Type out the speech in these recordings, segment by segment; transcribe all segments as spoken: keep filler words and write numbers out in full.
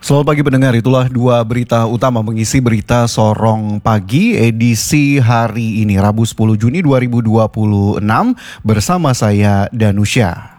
Selamat pagi pendengar, itulah dua berita utama mengisi berita Sorong Pagi edisi hari ini Rabu sepuluh Juni dua ribu dua puluh enam bersama saya Danusya.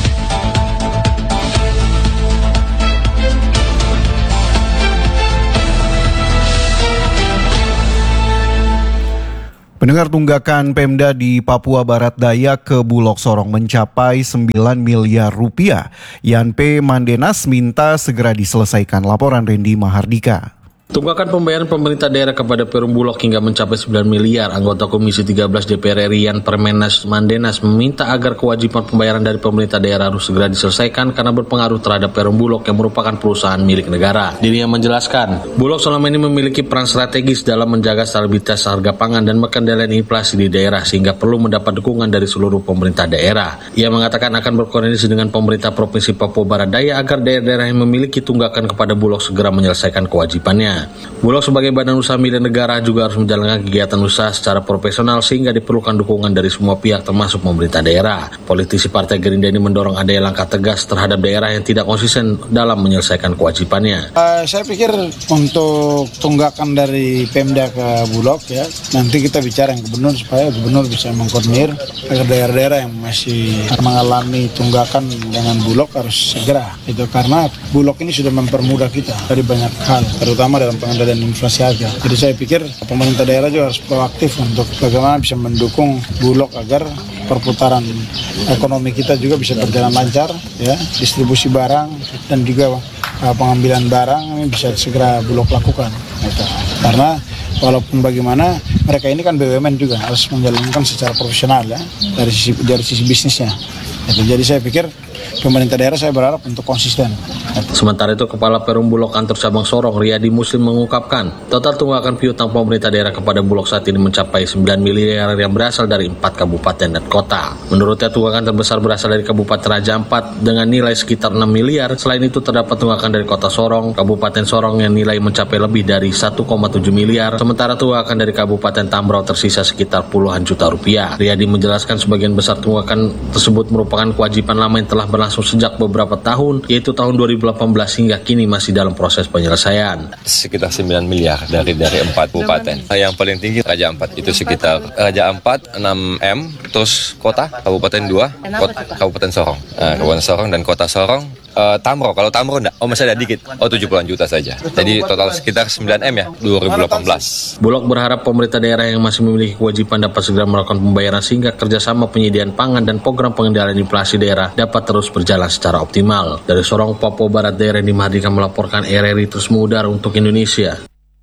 Pendengar, tunggakan Pemda di Papua Barat Daya ke Bulog Sorong mencapai sembilan miliar rupiah. Yan P. Mandenas minta segera diselesaikan. Laporan Randy Mahardika. Tunggakan pembayaran pemerintah daerah kepada Perum Bulog hingga mencapai sembilan miliar. Anggota Komisi tiga belas D P R R I Yan Permenas Mandenas meminta agar kewajiban pembayaran dari pemerintah daerah harus segera diselesaikan karena berpengaruh terhadap Perum Bulog yang merupakan perusahaan milik negara. Dirinya menjelaskan, Bulog selama ini memiliki peran strategis dalam menjaga stabilitas harga pangan dan mengendalikan inflasi di daerah sehingga perlu mendapat dukungan dari seluruh pemerintah daerah. Ia mengatakan akan berkoordinasi dengan pemerintah Provinsi Papua Barat Daya agar daerah-daerah yang memiliki tunggakan kepada Bulog segera menyelesaikan kewajibannya. Bulog sebagai badan usaha milik negara juga harus menjalankan kegiatan usaha secara profesional sehingga diperlukan dukungan dari semua pihak termasuk pemerintah daerah. Politisi Partai Gerindra ini mendorong adanya langkah tegas terhadap daerah yang tidak konsisten dalam menyelesaikan kewajibannya. Uh, saya pikir untuk tunggakan dari Pemda ke Bulog ya, nanti kita bicara yang gubernur supaya gubernur bisa mengkoordinir agar daerah-daerah yang masih mengalami tunggakan dengan Bulog harus segera. Itu karena Bulog ini sudah mempermudah kita dari banyak hal, terutama dalam pengendalian inflasi harga. Jadi saya pikir pemerintah daerah juga harus proaktif untuk bagaimana bisa mendukung Bulog agar perputaran ekonomi kita juga bisa berjalan lancar, ya, distribusi barang dan juga uh, pengambilan barang ini bisa segera Bulog lakukan. Gitu. Karena walaupun bagaimana mereka ini kan B U M N juga harus menjalankan secara profesional ya dari sisi dari sisi bisnisnya. Gitu. Jadi saya pikir pemerintah daerah saya berharap untuk konsisten. Sementara itu, Kepala Perum Bulog Kantor Cabang Sorong, Riyadi Muslim mengungkapkan, total tunggakan piutang pemerintah daerah kepada Bulog saat ini mencapai sembilan miliar yang berasal dari empat kabupaten dan kota. Menurutnya, tunggakan terbesar berasal dari Kabupaten Raja Ampat dengan nilai sekitar enam miliar. Selain itu, terdapat tunggakan dari Kota Sorong, Kabupaten Sorong yang nilai mencapai lebih dari satu koma tujuh miliar. Sementara tunggakan dari Kabupaten Tambrau tersisa sekitar puluhan juta rupiah. Riyadi menjelaskan sebagian besar tunggakan tersebut merupakan kewajiban lama yang telah berlangsung sejak beberapa tahun, yaitu tahun dua ribu delapan belas hingga kini masih dalam proses penyelesaian. Sekitar sembilan miliar dari dari empat kabupaten. Yang paling tinggi Raja Ampat itu sekitar Raja Ampat enam M, terus kota Kabupaten dua, kota, Kabupaten Sorong. Nah, Kabupaten Sorong dan Kota Sorong. Uh, Tamro, kalau Tamro enggak, oh masih ada dikit, oh tujuh puluhan juta saja. Jadi total sekitar sembilan M ya, dua ribu delapan belas. Bulog berharap pemerintah daerah yang masih memiliki kewajiban dapat segera melakukan pembayaran sehingga kerjasama penyediaan pangan dan program pengendalian inflasi daerah dapat terus berjalan secara optimal. Dari Sorong, Papua Barat Daerah yang Mahardika melaporkan R R I terus mengudara untuk Indonesia.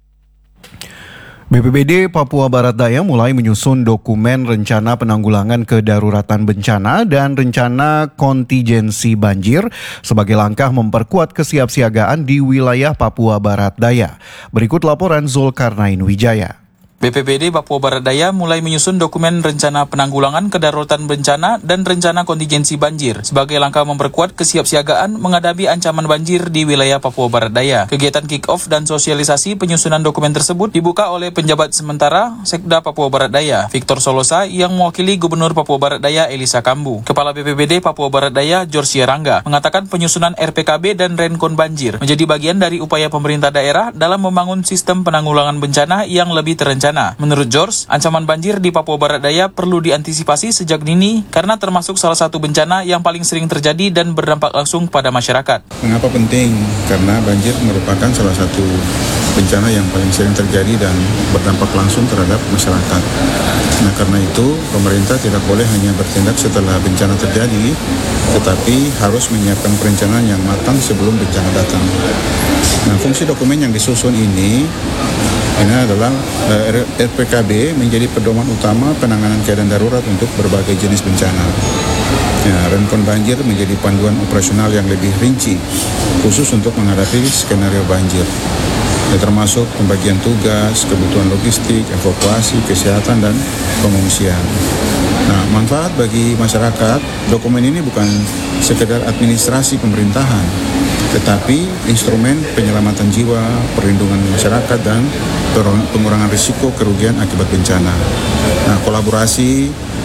B P B D Papua Barat Daya mulai menyusun dokumen rencana penanggulangan kedaruratan bencana dan rencana kontingensi banjir sebagai langkah memperkuat kesiapsiagaan di wilayah Papua Barat Daya. Berikut laporan Zulkarnain Wijaya. B P B D Papua Barat Daya mulai menyusun dokumen rencana penanggulangan kedaruratan bencana dan rencana kontingensi banjir sebagai langkah memperkuat kesiapsiagaan menghadapi ancaman banjir di wilayah Papua Barat Daya. Kegiatan kick-off dan sosialisasi penyusunan dokumen tersebut dibuka oleh penjabat sementara Sekda Papua Barat Daya, Victor Solosa, yang mewakili Gubernur Papua Barat Daya, Elisa Kambu. Kepala B P B D Papua Barat Daya, George Rangga, mengatakan penyusunan R P K B dan Renkon Banjir menjadi bagian dari upaya pemerintah daerah dalam membangun sistem penanggulangan bencana yang lebih terencana. Menurut George, ancaman banjir di Papua Barat Daya perlu diantisipasi sejak dini karena termasuk salah satu bencana yang paling sering terjadi dan berdampak langsung pada masyarakat. Mengapa penting? Karena banjir merupakan salah satu bencana yang paling sering terjadi dan berdampak langsung terhadap masyarakat. Nah, karena itu pemerintah tidak boleh hanya bertindak setelah bencana terjadi, tetapi harus menyiapkan perencanaan yang matang sebelum bencana datang. Nah, fungsi dokumen yang disusun ini Ini adalah uh, R P K B menjadi pedoman utama penanganan keadaan darurat untuk berbagai jenis bencana. Ya, Renkon Banjir menjadi panduan operasional yang lebih rinci, khusus untuk menghadapi skenario banjir. Ya, termasuk pembagian tugas, kebutuhan logistik, evakuasi, kesehatan, dan pengungsian. Nah, manfaat bagi masyarakat, dokumen ini bukan sekedar administrasi pemerintahan, tetapi instrumen penyelamatan jiwa, perlindungan masyarakat, dan pengurangan risiko kerugian akibat bencana. Nah, kolaborasi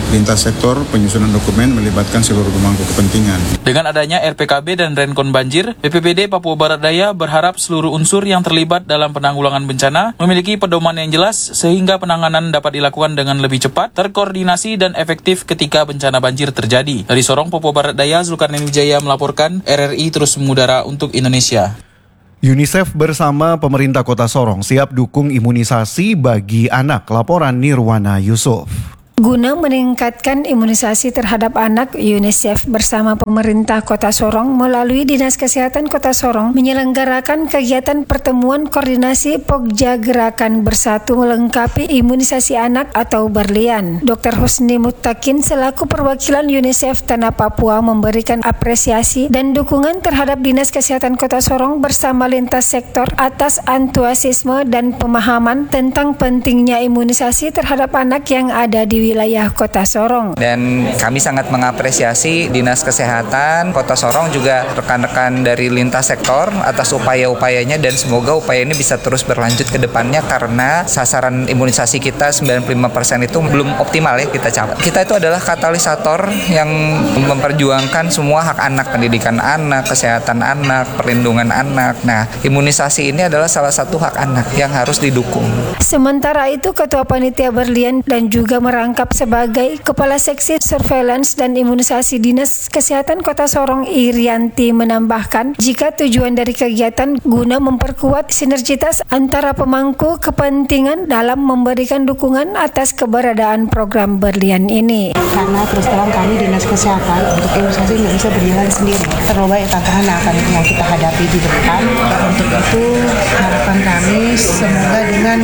lintas sektor penyusunan dokumen melibatkan seluruh pemangku kepentingan. Dengan adanya R P K B dan Renkon Banjir, B P B D Papua Barat Daya berharap seluruh unsur yang terlibat dalam penanggulangan bencana memiliki pedoman yang jelas sehingga penanganan dapat dilakukan dengan lebih cepat, terkoordinasi dan efektif ketika bencana banjir terjadi. Dari Sorong, Papua Barat Daya, Zulkarnain Wijaya melaporkan. R R I terus mengudara untuk Indonesia. UNICEF bersama pemerintah Kota Sorong siap dukung imunisasi bagi anak. Laporan Nirwana Yusuf. Guna meningkatkan imunisasi terhadap anak, UNICEF bersama pemerintah Kota Sorong melalui Dinas Kesehatan Kota Sorong menyelenggarakan kegiatan pertemuan koordinasi Pokja Gerakan Bersatu melengkapi imunisasi anak atau berlian. Doktor Husni Muttakin selaku perwakilan UNICEF Tanah Papua memberikan apresiasi dan dukungan terhadap Dinas Kesehatan Kota Sorong bersama lintas sektor atas antusiasme dan pemahaman tentang pentingnya imunisasi terhadap anak yang ada di wilayah Kota Sorong. Dan kami sangat mengapresiasi Dinas Kesehatan Kota Sorong juga rekan-rekan dari lintas sektor atas upaya-upayanya dan semoga upaya ini bisa terus berlanjut ke depannya karena sasaran imunisasi kita sembilan puluh lima persen itu belum optimal ya kita capai. Kita itu adalah katalisator yang memperjuangkan semua hak anak, pendidikan anak, kesehatan anak, perlindungan anak. Nah, imunisasi ini adalah salah satu hak anak yang harus didukung. Sementara itu, Ketua Panitia Berlian dan juga merangkap sebagai Kepala Seksi Surveillance dan Imunisasi Dinas Kesehatan Kota Sorong, Irianti menambahkan, jika tujuan dari kegiatan guna memperkuat sinergitas antara pemangku kepentingan dalam memberikan dukungan atas keberadaan program berlian ini. Karena terus terang kami Dinas Kesehatan untuk imunisasi nggak bisa berjalan sendiri. Terlalu banyak tantangan yang akan yang kita hadapi di depan. Untuk itu harapan kami semoga dengan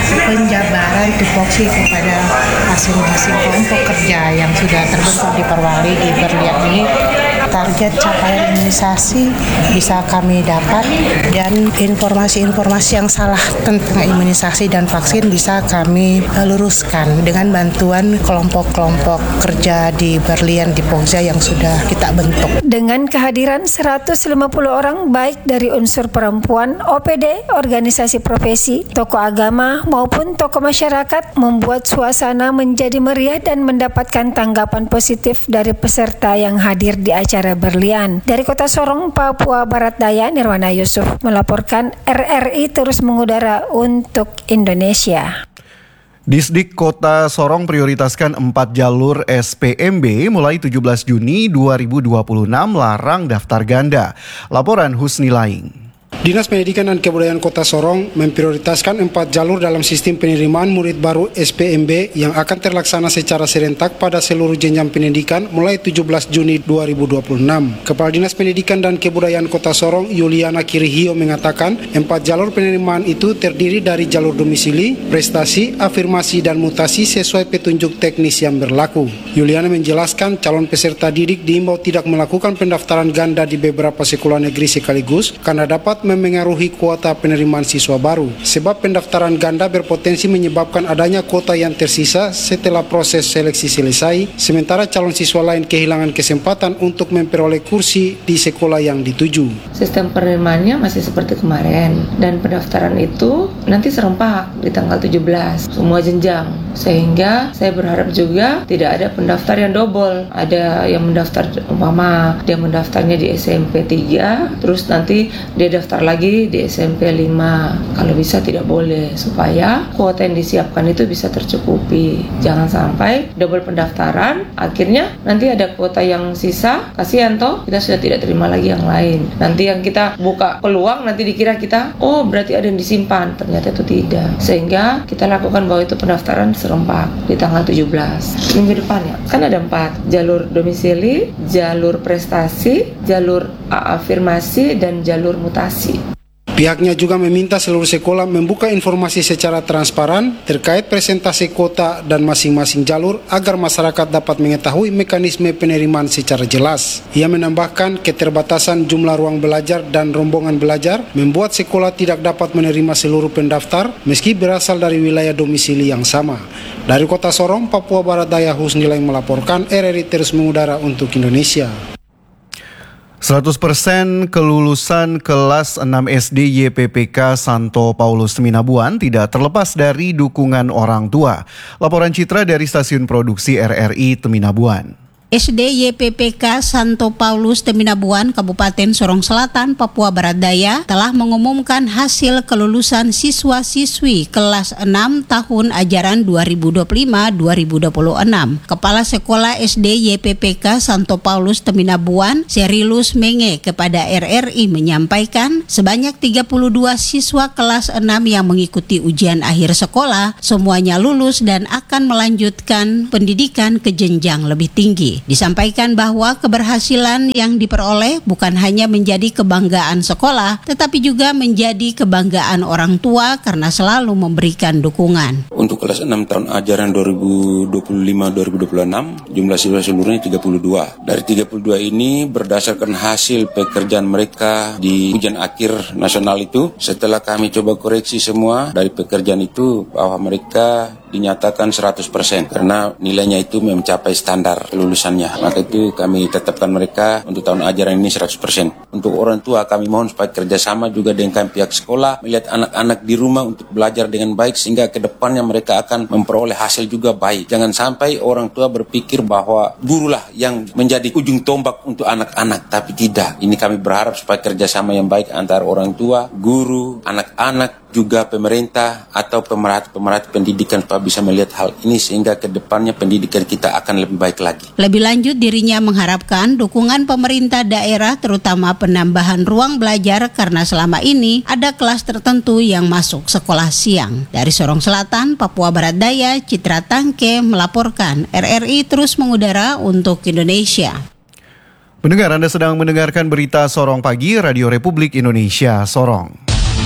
penjabaran tupoksi kepada masing-masing kelompok kerja yang sudah terbentuk di Perwali di Berlian ini, target capaian imunisasi bisa kami dapat dan informasi-informasi yang salah tentang imunisasi dan vaksin bisa kami luruskan dengan bantuan kelompok-kelompok kerja di Berlian di Pokja yang sudah kita bentuk. Dengan kehadiran seratus lima puluh orang baik dari unsur perempuan, O P D, organisasi profesi, tokoh agama maupun tokoh masyarakat membuat suasana menjadi meriah dan mendapatkan tanggapan positif dari peserta yang hadir di acara berlian. Dari Kota Sorong, Papua Barat Daya, Nirwana Yusuf melaporkan. R R I terus mengudara untuk Indonesia. Disdik Kota Sorong prioritaskan empat jalur S P M B mulai tujuh belas Juni dua ribu dua puluh enam larang daftar ganda. Laporan Husni Laing. Dinas Pendidikan dan Kebudayaan Kota Sorong memprioritaskan empat jalur dalam sistem penerimaan murid baru S P M B yang akan terlaksana secara serentak pada seluruh jenjang pendidikan mulai tujuh belas Juni dua ribu dua puluh enam. Kepala Dinas Pendidikan dan Kebudayaan Kota Sorong, Yuliana Kirihio, mengatakan empat jalur penerimaan itu terdiri dari jalur domisili, prestasi, afirmasi, dan mutasi sesuai petunjuk teknis yang berlaku. Yuliana menjelaskan calon peserta didik diimbau tidak melakukan pendaftaran ganda di beberapa sekolah negeri sekaligus karena dapat memengaruhi kuota penerimaan siswa baru. Sebab pendaftaran ganda berpotensi menyebabkan adanya kuota yang tersisa setelah proses seleksi selesai, sementara calon siswa lain kehilangan kesempatan untuk memperoleh kursi di sekolah yang dituju. Sistem penerimaannya masih seperti kemarin dan pendaftaran itu nanti serempak di tanggal tujuh belas, semua jenjang. Sehingga saya berharap juga tidak ada pendaftar yang double. Ada yang mendaftar umpama dia mendaftarnya di S M P tiga, terus nanti dia daftar lagi di S M P lima. Kalau bisa tidak boleh, supaya kuota yang disiapkan itu bisa tercukupi. Jangan sampai double pendaftaran, akhirnya nanti ada kuota yang sisa, kasihan toh kita sudah tidak terima lagi yang lain. Nanti yang kita buka peluang nanti dikira kita, oh berarti ada yang disimpan, ternyata itu tidak. Sehingga kita lakukan bahwa itu pendaftaran serempak di tanggal tujuh belas minggu depannya. Kan ada empat, jalur domisili, jalur prestasi, jalur afirmasi, dan jalur mutasi. Pihaknya juga meminta seluruh sekolah membuka informasi secara transparan terkait presentasi kuota dan masing-masing jalur agar masyarakat dapat mengetahui mekanisme penerimaan secara jelas. Ia menambahkan keterbatasan jumlah ruang belajar dan rombongan belajar membuat sekolah tidak dapat menerima seluruh pendaftar meski berasal dari wilayah domisili yang sama. Dari Kota Sorong, Papua Barat Daya, Husni Laing melaporkan. R R I terus mengudara untuk Indonesia. seratus persen kelulusan kelas enam S D Y P P K Santo Paulus Teminabuan tidak terlepas dari dukungan orang tua. Laporan Citra dari Stasiun Produksi R R I Teminabuan. S D Y P P K Santo Paulus Teminabuan, Kabupaten Sorong Selatan, Papua Barat Daya telah mengumumkan hasil kelulusan siswa-siswi kelas enam tahun ajaran dua ribu dua puluh lima dua ribu dua puluh enam. Kepala Sekolah S D Y P P K Santo Paulus Teminabuan, Serilus Menge, kepada R R I menyampaikan sebanyak tiga puluh dua siswa kelas enam yang mengikuti ujian akhir sekolah semuanya lulus dan akan melanjutkan pendidikan ke jenjang lebih tinggi. Disampaikan bahwa keberhasilan yang diperoleh bukan hanya menjadi kebanggaan sekolah, tetapi juga menjadi kebanggaan orang tua karena selalu memberikan dukungan. Untuk kelas enam tahun ajaran dua ribu dua puluh lima dua ribu dua puluh enam, jumlah siswa seluruhnya tiga puluh dua. Dari tiga puluh dua ini berdasarkan hasil pekerjaan mereka di ujian akhir nasional itu, setelah kami coba koreksi semua dari pekerjaan itu bahwa mereka dinyatakan seratus persen karena nilainya itu mencapai standar kelulusannya. Maka itu kami tetapkan mereka untuk tahun ajaran ini seratus persen. Untuk orang tua kami mohon supaya kerjasama juga dengan pihak sekolah, melihat anak-anak di rumah untuk belajar dengan baik sehingga ke depannya mereka akan memperoleh hasil juga baik. Jangan sampai orang tua berpikir bahwa gurulah yang menjadi ujung tombak untuk anak-anak, tapi tidak. Ini kami berharap supaya kerjasama yang baik antara orang tua, guru, anak-anak, juga pemerintah atau pemerhati-pemerhati pendidikan supaya bisa melihat hal ini sehingga ke depannya pendidikan kita akan lebih baik lagi. Lebih lanjut, dirinya mengharapkan dukungan pemerintah daerah terutama penambahan ruang belajar karena selama ini ada kelas tertentu yang masuk sekolah siang. Dari Sorong Selatan, Papua Barat Daya, Citra Tangke melaporkan. R R I terus mengudara untuk Indonesia. Pendengar, Anda sedang mendengarkan berita Sorong Pagi, Radio Republik Indonesia Sorong.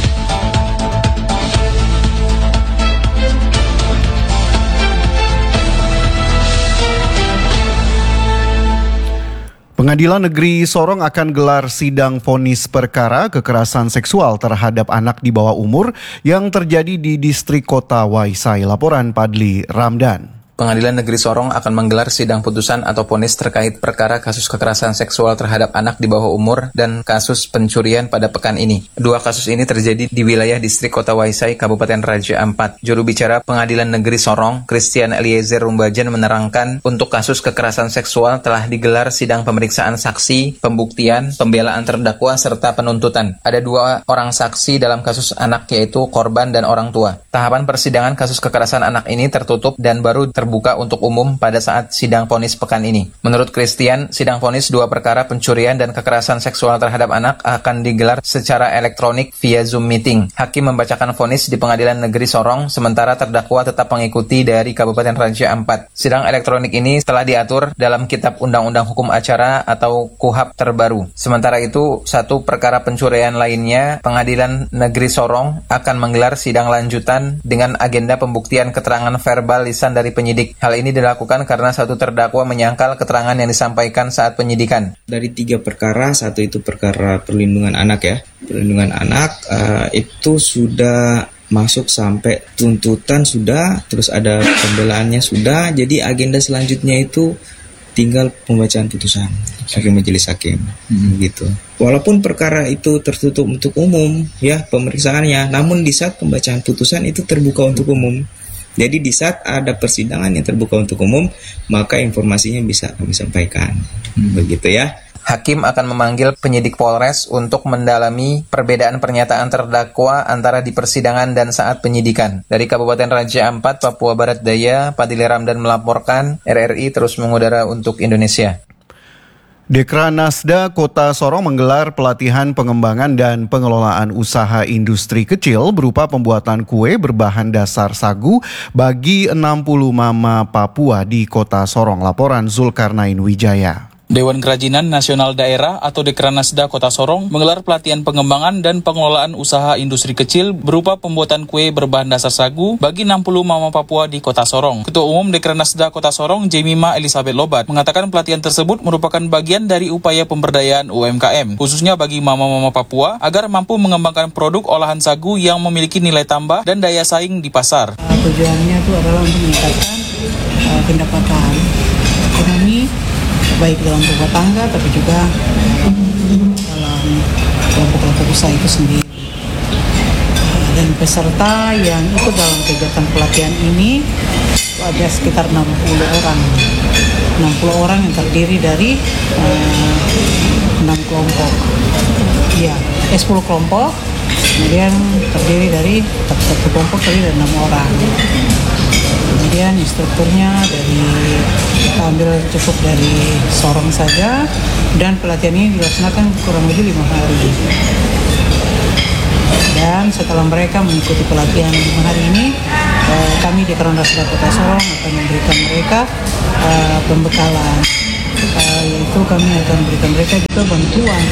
Pengadilan Negeri Sorong akan gelar sidang vonis perkara kekerasan seksual terhadap anak di bawah umur yang terjadi di distrik Kota Waisai. Laporan Padli Ramdan. Pengadilan Negeri Sorong akan menggelar sidang putusan atau vonis terkait perkara kasus kekerasan seksual terhadap anak di bawah umur dan kasus pencurian pada pekan ini. Dua kasus ini terjadi di wilayah distrik Kota Waisai, Kabupaten Raja Ampat. Juru bicara Pengadilan Negeri Sorong, Christian Eliezer Rumbajan, menerangkan untuk kasus kekerasan seksual telah digelar sidang pemeriksaan saksi, pembuktian, pembelaan terdakwa, serta penuntutan. Ada dua orang saksi dalam kasus anak, yaitu korban dan orang tua. Tahapan persidangan kasus kekerasan anak ini tertutup dan baru terbuka buka untuk umum pada saat sidang vonis pekan ini. Menurut Christian, sidang vonis dua perkara pencurian dan kekerasan seksual terhadap anak akan digelar secara elektronik via Zoom meeting. Hakim membacakan vonis di Pengadilan Negeri Sorong, sementara terdakwa tetap mengikuti dari Kabupaten Raja Ampat. Sidang elektronik ini telah diatur dalam Kitab Undang-Undang Hukum Acara atau Kuhap terbaru. Sementara itu, satu perkara pencurian lainnya, Pengadilan Negeri Sorong akan menggelar sidang lanjutan dengan agenda pembuktian keterangan verbal lisan dari penyidik. Hal ini dilakukan karena satu terdakwa menyangkal keterangan yang disampaikan saat penyidikan. Dari tiga perkara, satu itu perkara perlindungan anak ya. Perlindungan anak uh, itu sudah masuk sampai tuntutan sudah, terus ada pembelaannya sudah. Jadi agenda selanjutnya itu tinggal pembacaan putusan hakim majelis hakim, hmm. gitu. Walaupun perkara itu tertutup untuk umum ya pemeriksaannya, namun di saat pembacaan putusan itu terbuka untuk umum. Jadi di saat ada persidangan yang terbuka untuk umum, maka informasinya bisa kami sampaikan. Hmm. Begitu ya. Hakim akan memanggil penyidik Polres untuk mendalami perbedaan pernyataan terdakwa antara di persidangan dan saat penyidikan. Dari Kabupaten Raja Ampat, Papua Barat Daya, Padli Ramdan melaporkan. R R I terus mengudara untuk Indonesia. Dekranasda Kota Sorong menggelar pelatihan pengembangan dan pengelolaan usaha industri kecil berupa pembuatan kue berbahan dasar sagu bagi enam puluh mama Papua di Kota Sorong. Laporan Zulkarnain Wijaya. Dewan Kerajinan Nasional Daerah atau Dekranasda Kota Sorong menggelar pelatihan pengembangan dan pengelolaan usaha industri kecil berupa pembuatan kue berbahan dasar sagu bagi enam puluh mama Papua di Kota Sorong. Ketua Umum Dekranasda Kota Sorong, Jemima Elizabeth Lobat, mengatakan pelatihan tersebut merupakan bagian dari upaya pemberdayaan U M K M, khususnya bagi mama-mama Papua agar mampu mengembangkan produk olahan sagu yang memiliki nilai tambah dan daya saing di pasar. Tujuannya itu adalah untuk meningkatkan uh, pendapatan ekonomi baik dalam rumah tangga tapi juga kelompok-kelompok usaha itu sendiri. Dan peserta yang ikut dalam kegiatan pelatihan ini ada sekitar enam puluh orang. enam puluh orang yang terdiri dari uh, enam kelompok. Ya, eh, sepuluh kelompok. Kemudian terdiri dari satu kelompok terdiri dari enam orang. Kemudian instrukturnya dari kita ambil cukup dari Sorong saja, dan pelatihan ini dilaksanakan kurang lebih lima hari. Dan setelah mereka mengikuti pelatihan lima hari ini, eh, kami di Karangasem Kota Sorong akan memberikan mereka eh, pembekalan, eh, yaitu kami akan memberikan mereka juga bantuan,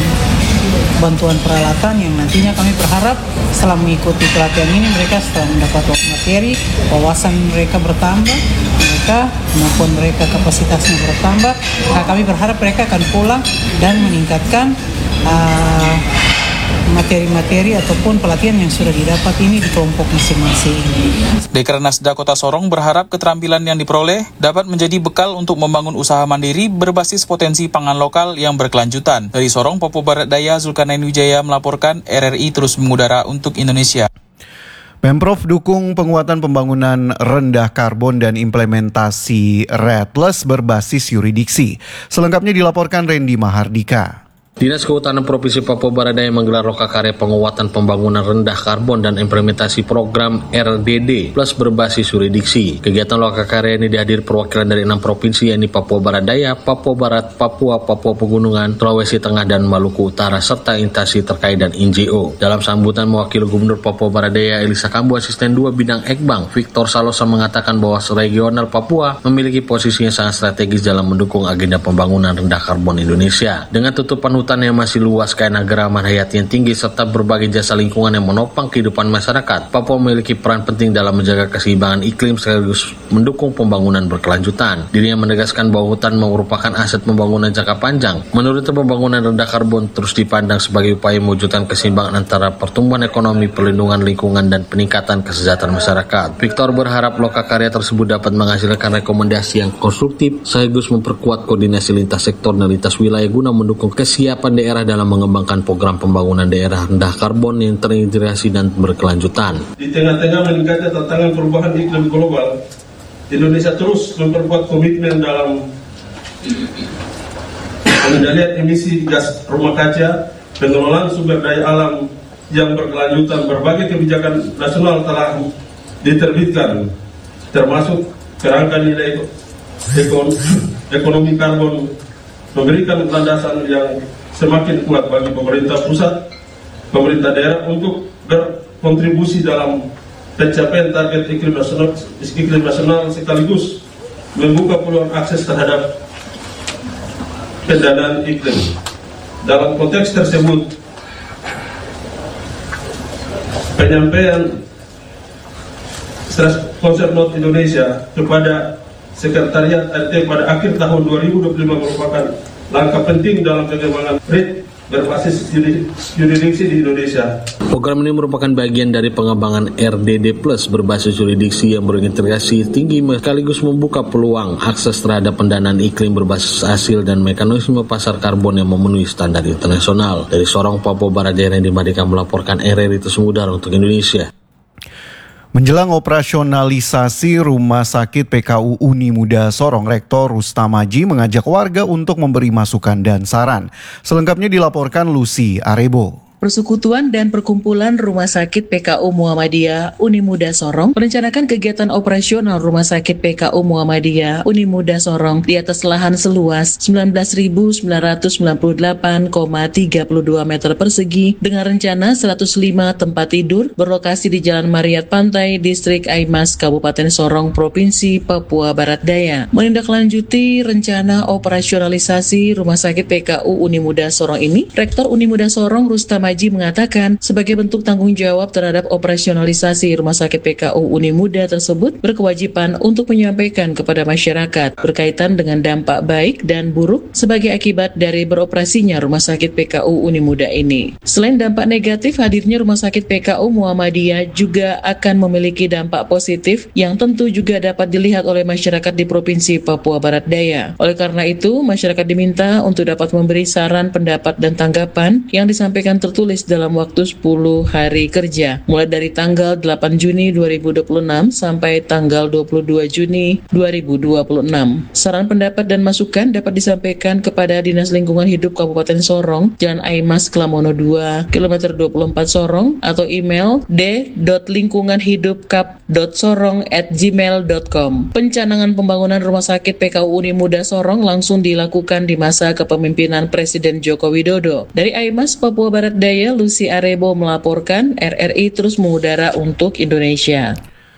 bantuan peralatan yang nantinya kami berharap setelah mengikuti pelatihan ini mereka setelah mendapat materi, wawasan mereka bertambah, mereka maupun mereka kapasitasnya bertambah, maka kami berharap mereka akan pulang dan meningkatkan uh, materi-materi ataupun pelatihan yang sudah didapat ini di kelompok masing-masing. Dekranasda Kota Sorong berharap keterampilan yang diperoleh dapat menjadi bekal untuk membangun usaha mandiri berbasis potensi pangan lokal yang berkelanjutan. Dari Sorong, Papua Barat Daya, Zulkarnain Wijaya melaporkan, R R I terus mengudara untuk Indonesia. Pemprov dukung penguatan pembangunan rendah karbon dan implementasi R E D plus berbasis yuridiksi. Selengkapnya dilaporkan Randy Mahardika. Dinas Kehutanan Provinsi Papua Barat Daya menggelar lokakarya penguatan pembangunan rendah karbon dan implementasi program R D D plus berbasis yuridiksi. Kegiatan lokakarya ini dihadiri perwakilan dari enam provinsi, yakni Papua Barat Daya, Papua Barat, Papua, Papua Pegunungan, Sulawesi Tengah, dan Maluku Utara, serta instansi terkait dan N G O. Dalam sambutan, mewakili Gubernur Papua Barat Daya Elisa Kambu, Asisten dua Bidang Ekbang Victor Salosa mengatakan bahwa regional Papua memiliki posisinya sangat strategis dalam mendukung agenda pembangunan rendah karbon Indonesia. Dengan tutupan hutan yang masih luas, keanekaragaman hayati yang tinggi, serta berbagai jasa lingkungan yang menopang kehidupan masyarakat, Papua memiliki peran penting dalam menjaga keseimbangan iklim sekaligus mendukung pembangunan berkelanjutan. Dirinya menegaskan bahwa hutan merupakan aset pembangunan jangka panjang. Menurutnya, pembangunan rendah karbon terus dipandang sebagai upaya mewujudkan keseimbangan antara pertumbuhan ekonomi, perlindungan lingkungan, dan peningkatan kesejahteraan masyarakat. Victor berharap lokakarya tersebut dapat menghasilkan rekomendasi yang konstruktif sekaligus memperkuat koordinasi lintas sektor dan lintas wilayah guna mendukung kesiapan daerah dalam mengembangkan program pembangunan daerah rendah karbon yang terintegrasi dan berkelanjutan. Di tengah-tengah meningkatnya tantangan perubahan iklim global, Indonesia terus memperkuat komitmen dalam pengendalian emisi gas rumah kaca, pengelolaan sumber daya alam yang berkelanjutan. Berbagai kebijakan nasional telah diterbitkan, termasuk kerangka nilai ekonomi karbon, memberikan landasan yang semakin kuat bagi pemerintah pusat, pemerintah daerah untuk berkontribusi dalam pencapaian target iklim nasional, iklim nasional sekaligus membuka peluang akses terhadap pendanaan iklim. Dalam konteks tersebut, penyampaian konsep Not Indonesia kepada Sekretariat R T pada akhir tahun dua ribu dua puluh lima merupakan langkah penting dalam pengembangan R E D berbasis yuridiksi di Indonesia. Program ini merupakan bagian dari pengembangan R D D plus berbasis yuridiksi yang berintegrasi tinggi sekaligus membuka peluang akses terhadap pendanaan iklim berbasis hasil dan mekanisme pasar karbon yang memenuhi standar internasional. Dari Sorong, Papua Barat Daya, Randy Mahardika melaporkan, R R I terus mengudara untuk Indonesia. Menjelang operasionalisasi Rumah Sakit P K U Uni Muda Sorong, Rektor Rustam Aji mengajak warga untuk memberi masukan dan saran. Selengkapnya dilaporkan Lucy Arebo. Persekutuan dan Perkumpulan Rumah Sakit P K U Muhammadiyah Uni Muda Sorong merencanakan kegiatan operasional Rumah Sakit P K U Muhammadiyah Uni Muda Sorong di atas lahan seluas sembilan belas ribu sembilan ratus sembilan puluh delapan koma tiga dua meter persegi dengan rencana seratus lima tempat tidur berlokasi di Jalan Mariat Pantai, Distrik Aimas, Kabupaten Sorong, Provinsi Papua Barat Daya. Menindaklanjuti rencana operasionalisasi Rumah Sakit P K U Uni Muda Sorong ini, Rektor Uni Muda Sorong Rustam Aji mengatakan sebagai bentuk tanggung jawab terhadap operasionalisasi Rumah Sakit P K U Uni Muda tersebut berkewajiban untuk menyampaikan kepada masyarakat berkaitan dengan dampak baik dan buruk sebagai akibat dari beroperasinya Rumah Sakit P K U Uni Muda ini. Selain dampak negatif, hadirnya Rumah Sakit P K U Muhammadiyah juga akan memiliki dampak positif yang tentu juga dapat dilihat oleh masyarakat di Provinsi Papua Barat Daya. Oleh karena itu, masyarakat diminta untuk dapat memberi saran, pendapat, dan tanggapan yang disampaikan tertulis tertulis dalam waktu sepuluh hari kerja, mulai dari tanggal delapan Juni dua ribu dua puluh enam sampai tanggal dua puluh dua Juni dua ribu dua puluh enam. Saran, pendapat, dan masukan dapat disampaikan kepada Dinas Lingkungan Hidup Kabupaten Sorong, Jalan Aimas Klamono dua, kilometer dua puluh empat Sorong, atau email d dot lingkunganhidupkap dot sorong at gmail dot com. Pencanangan pembangunan Rumah Sakit P K U Unimuda Sorong langsung dilakukan di masa kepemimpinan Presiden Joko Widodo. Dari Aimas, Papua Barat Daya, Lucy Arebo melaporkan. R R I terus mengudara untuk Indonesia.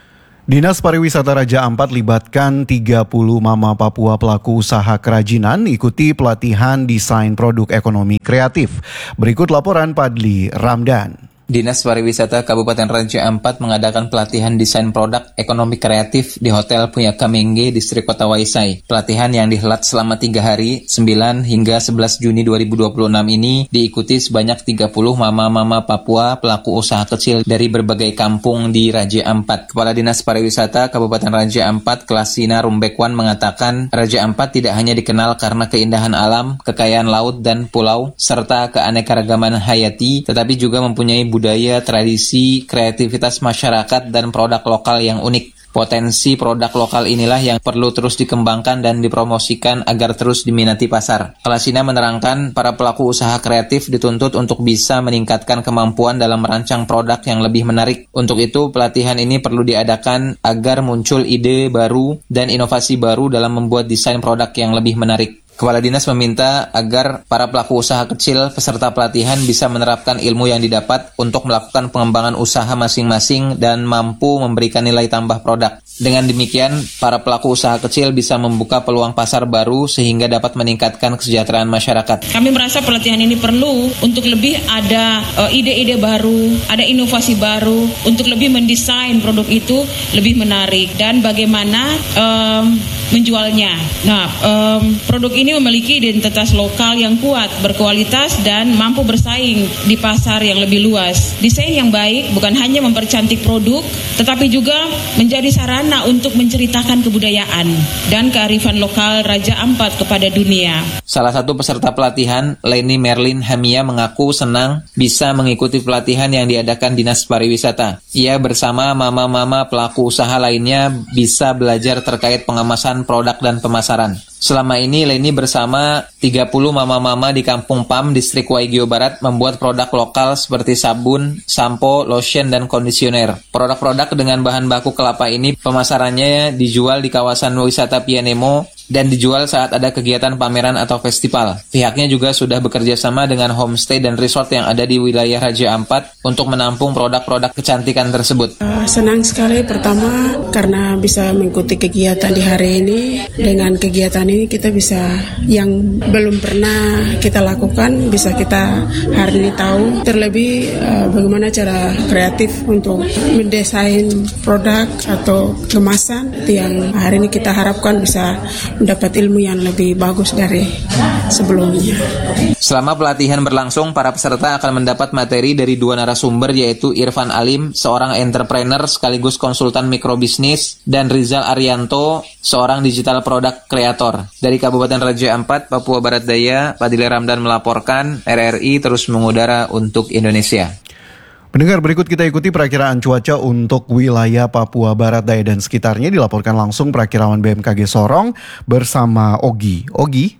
Dinas Pariwisata Raja Ampat libatkan tiga puluh mama Papua pelaku usaha kerajinan ikuti pelatihan desain produk ekonomi kreatif. Berikut laporan Padli Ramdan. Dinas Pariwisata Kabupaten Raja Ampat mengadakan pelatihan desain produk ekonomi kreatif di Hotel Puyaka Mengge, Distrik Kota Waisai. Pelatihan yang dihelat selama tiga hari, sembilan hingga sebelas Juni dua ribu dua puluh enam ini diikuti sebanyak tiga puluh mama-mama Papua pelaku usaha kecil dari berbagai kampung di Raja Ampat. Kepala Dinas Pariwisata Kabupaten Raja Ampat, Klasina Rumbekwan, mengatakan Raja Ampat tidak hanya dikenal karena keindahan alam, kekayaan laut dan pulau, serta keanekaragaman hayati, tetapi juga mempunyai budaya, tradisi, kreativitas masyarakat, dan produk lokal yang unik. Potensi produk lokal inilah yang perlu terus dikembangkan dan dipromosikan agar terus diminati pasar. Klasina menerangkan, para pelaku usaha kreatif dituntut untuk bisa meningkatkan kemampuan dalam merancang produk yang lebih menarik. Untuk itu, pelatihan ini perlu diadakan agar muncul ide baru dan inovasi baru dalam membuat desain produk yang lebih menarik. Kepala Dinas meminta agar para pelaku usaha kecil peserta pelatihan bisa menerapkan ilmu yang didapat untuk melakukan pengembangan usaha masing-masing dan mampu memberikan nilai tambah produk. Dengan demikian, para pelaku usaha kecil bisa membuka peluang pasar baru sehingga dapat meningkatkan kesejahteraan masyarakat. Kami merasa pelatihan ini perlu untuk lebih ada uh, ide-ide baru, ada inovasi baru untuk lebih mendesain produk itu lebih menarik dan bagaimana um, menjualnya. Nah, um, produk ini memiliki identitas lokal yang kuat, berkualitas, dan mampu bersaing di pasar yang lebih luas. Desain yang baik bukan hanya mempercantik produk, tetapi juga menjadi sarana untuk menceritakan kebudayaan dan kearifan lokal Raja Ampat kepada dunia. Salah satu peserta pelatihan, Leni Merlin Hamia, mengaku senang bisa mengikuti pelatihan yang diadakan Dinas Pariwisata. Ia bersama mama-mama pelaku usaha lainnya bisa belajar terkait pengemasan produk dan pemasaran. Selama ini, Leni bersama tiga puluh mama-mama di Kampung Pam, Distrik Waigeo Barat, membuat produk lokal seperti sabun, sampo, lotion, dan kondisioner. Produk-produk dengan bahan baku kelapa ini pemasarannya dijual di kawasan wisata Pianemo dan dijual saat ada kegiatan pameran atau festival. Pihaknya juga sudah bekerja sama dengan homestay dan resort yang ada di wilayah Raja Ampat untuk menampung produk-produk kecantikan tersebut. Uh, senang sekali pertama karena bisa mengikuti kegiatan di hari ini. Dengan kegiatan ini kita bisa yang belum pernah kita lakukan bisa kita hari ini tahu. Terlebih uh, bagaimana cara kreatif untuk mendesain produk atau kemasan itu yang hari ini kita harapkan bisa mendapat ilmu yang lebih bagus dari sebelumnya. Selama pelatihan berlangsung, para peserta akan mendapat materi dari dua narasumber, yaitu Irfan Alim, seorang entrepreneur sekaligus konsultan mikrobisnis, dan Rizal Arianto, seorang digital product creator. Dari Kabupaten Raja Ampat, Papua Barat Daya, Padli Ramdan melaporkan. R R I terus mengudara untuk Indonesia. Pendengar, berikut kita ikuti perakiraan cuaca untuk wilayah Papua Barat Daya dan sekitarnya, dilaporkan langsung perakirawan B M K G Sorong bersama Ogi. Ogi?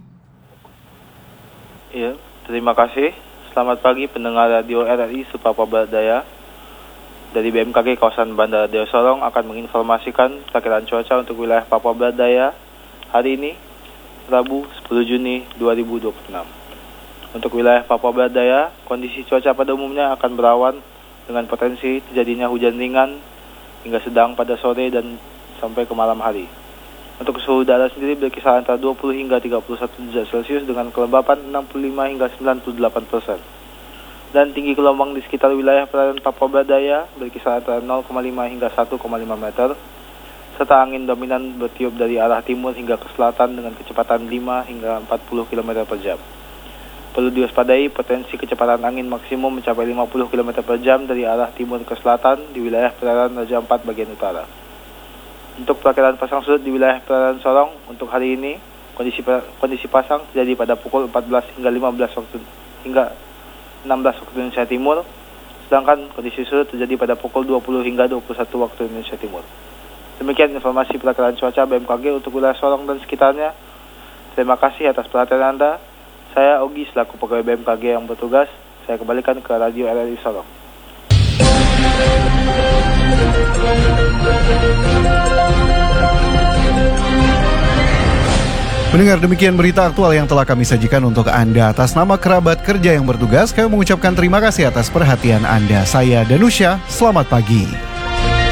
Iya, terima kasih. Selamat pagi pendengar radio R R I Papua Barat Daya. Dari B M K G kawasan Bandara Daya Sorong akan menginformasikan perakiraan cuaca untuk wilayah Papua Barat Daya hari ini, Rabu sepuluh Juni dua ribu dua puluh enam. Untuk wilayah Papua Barat Daya, kondisi cuaca pada umumnya akan berawan dengan potensi terjadinya hujan ringan hingga sedang pada sore dan sampai ke malam hari. Untuk suhu udara sendiri berkisar antara dua puluh hingga tiga puluh satu derajat Celcius dengan kelembapan enam puluh lima hingga sembilan puluh delapan persen. Dan tinggi gelombang di sekitar wilayah perairan Papua Barat Daya berkisar antara nol koma lima hingga satu koma lima meter, serta angin dominan bertiup dari arah timur hingga ke selatan dengan kecepatan lima hingga empat puluh kilometer per jam. Perlu diwaspadai potensi kecepatan angin maksimum mencapai lima puluh kilometer per jam dari arah timur ke selatan di wilayah perairan Raja Ampat bagian utara. Untuk perakiraan pasang surut di wilayah perairan Sorong untuk hari ini, kondisi kondisi pasang terjadi pada pukul empat belas hingga lima belas waktu hingga enam belas waktu Indonesia Timur, sedangkan kondisi surut terjadi pada pukul dua puluh hingga dua puluh satu waktu Indonesia Timur. Demikian informasi perakiraan cuaca B M K G untuk wilayah Sorong dan sekitarnya. Terima kasih atas perhatian Anda. Saya Ogi selaku pegawai B M K G yang bertugas. Saya kembalikan ke Radio R R I Sorong. Mendengar demikian berita aktual yang telah kami sajikan untuk Anda. Atas nama kerabat kerja yang bertugas, kami mengucapkan terima kasih atas perhatian Anda. Saya Danusya, selamat pagi.